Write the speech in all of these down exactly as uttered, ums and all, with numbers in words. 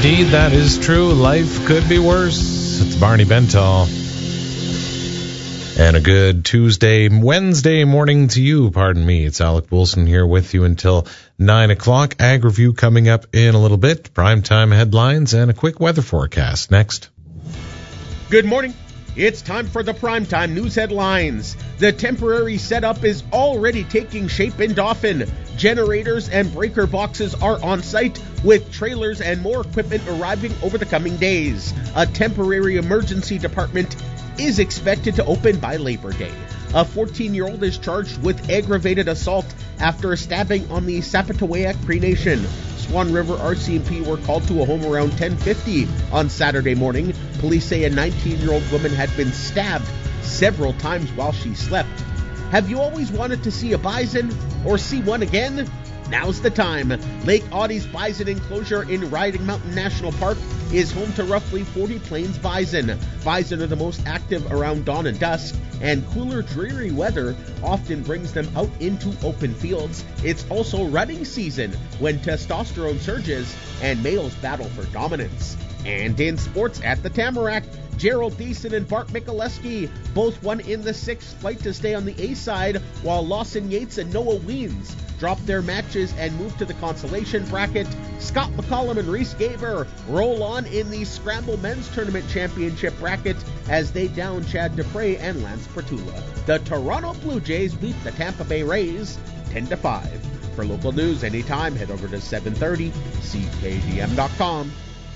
Indeed, that is true. Life could be worse. It's Barney Bentall. And a good Tuesday, Wednesday morning to you. Pardon me. It's Alec Wilson here with you until nine o'clock. Ag Review coming up in a little bit. Primetime headlines and a quick weather forecast next. Good morning. It's time for the Primetime News Headlines. The temporary setup is already taking shape in Dauphin. Generators and breaker boxes are on site, with trailers and more equipment arriving over the coming days. A temporary emergency department is expected to open by Labor Day. A fourteen-year-old is charged with aggravated assault after a stabbing on the Sapatawayak Cree Nation. Swan River R C M P were called to a home around ten fifty on Saturday morning. Police say a nineteen-year-old woman had been stabbed several times while she slept. Have you always wanted to see a bison or see one again? Now's the time. Lake Audie's Bison Enclosure in Riding Mountain National Park is home to roughly forty Plains bison. Bison are the most active around dawn and dusk, and cooler, dreary weather often brings them out into open fields. It's also rutting season, when testosterone surges and males battle for dominance. And in sports at the Tamarack, Gerald Deason and Bart Mikuleski both won in the sixth flight to stay on the A side, while Lawson Yates and Noah Weens dropped their matches and moved to the consolation bracket. Scott McCollum and Reese Gaber roll on in the Scramble Men's Tournament Championship bracket as they down Chad Dupre and Lance Pertula. The Toronto Blue Jays beat the Tampa Bay Rays ten to five. For local news anytime, head over to seven thirty C K D M dot com.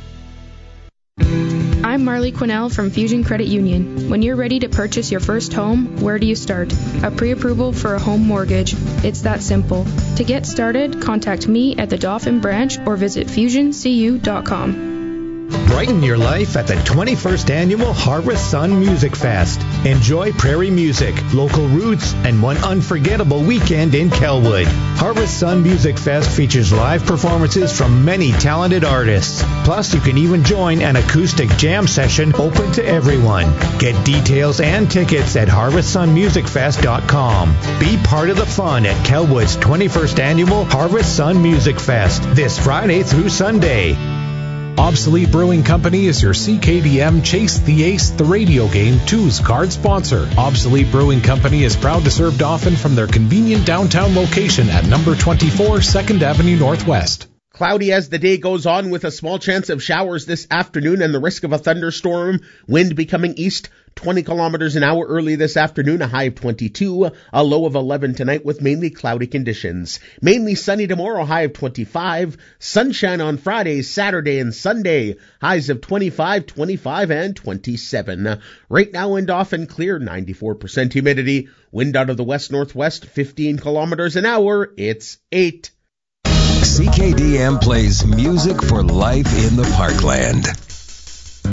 I'm Marley Quinnell from Fusion Credit Union. When you're ready to purchase your first home, where do you start? A pre-approval for a home mortgage. It's that simple. To get started, contact me at the Dauphin branch or visit fusion c u dot com. Brighten your life at the twenty-first Annual Harvest Sun Music Fest. Enjoy prairie music, local roots, and one unforgettable weekend in Kelwood. Harvest Sun Music Fest features live performances from many talented artists. Plus, you can even join an acoustic jam session open to everyone. Get details and tickets at harvest sun music fest dot com. Be part of the fun at Kelwood's twenty-first Annual Harvest Sun Music Fest this Friday through Sunday. Obsolete Brewing Company is your C K D M Chase the Ace, the radio game two's card sponsor. Obsolete Brewing Company is proud to serve Dauphin from their convenient downtown location at number twenty-four second Avenue Northwest. Cloudy as the day goes on, with a small chance of showers this afternoon and the risk of a thunderstorm. Wind becoming east twenty kilometers an hour early this afternoon, a high of twenty-two, a low of eleven tonight with mainly cloudy conditions. Mainly sunny tomorrow, high of twenty-five. Sunshine on Friday, Saturday, and Sunday, highs of twenty-five, twenty-five, and twenty-seven. Right now in Dauphin, clear, ninety-four percent humidity. Wind out of the west-northwest, fifteen kilometers an hour. It's eight. C K D M plays music for life in the Parkland.